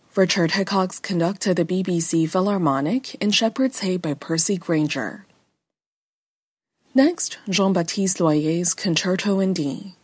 Richard Hickox conducted the BBC Philharmonic in Shepherd's Hay by Percy Grainger. Next, Jean-Baptiste Loyer's Concerto in D.